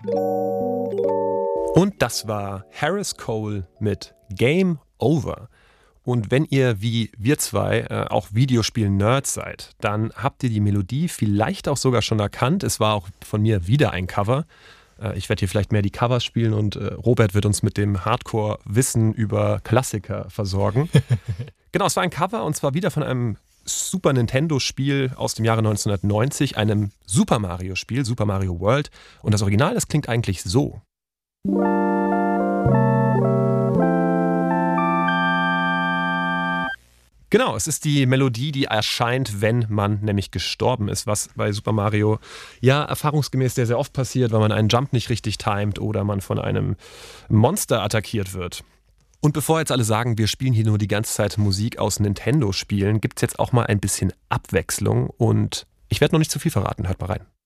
Und das war Harris Cole mit Game Over. Und wenn ihr wie wir zwei auch Videospiel-Nerds seid, dann habt ihr die Melodie vielleicht auch sogar schon erkannt. Es war auch von mir wieder ein Cover. Ich werde hier vielleicht mehr die Covers spielen und Robert wird uns mit dem Hardcore-Wissen über Klassiker versorgen. Genau, es war ein Cover und zwar wieder von einem Super Nintendo-Spiel aus dem Jahre 1990, einem Super Mario-Spiel, Super Mario World. Und das Original, das klingt eigentlich so. Genau, es ist die Melodie, die erscheint, wenn man nämlich gestorben ist, was bei Super Mario ja erfahrungsgemäß sehr, sehr oft passiert, weil man einen Jump nicht richtig timet oder man von einem Monster attackiert wird. Und bevor jetzt alle sagen, wir spielen hier nur die ganze Zeit Musik aus Nintendo-Spielen, gibt es jetzt auch mal ein bisschen Abwechslung und ich werde noch nicht zu viel verraten, hört mal rein.